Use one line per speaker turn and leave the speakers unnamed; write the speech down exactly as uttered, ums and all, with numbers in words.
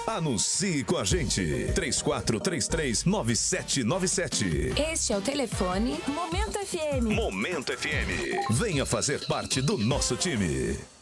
Anuncie com a gente. três quatro três três, nove sete nove sete.
Este é o telefone Momento F M.
Momento F M. Venha fazer parte do nosso time.